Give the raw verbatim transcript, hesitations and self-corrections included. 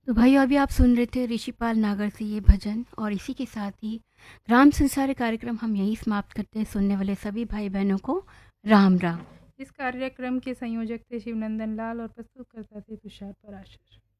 तो भाइयों अभी आप सुन रहे थे ऋषिपाल नागर से ये भजन, और इसी के साथ ही राम संसार कार्यक्रम हम यहीं समाप्त करते हैं। सुनने वाले सभी भाई बहनों को राम राम। इस कार्यक्रम के संयोजक थे शिवनंदन लाल और प्रस्तुत करता थे तुषार पराशर।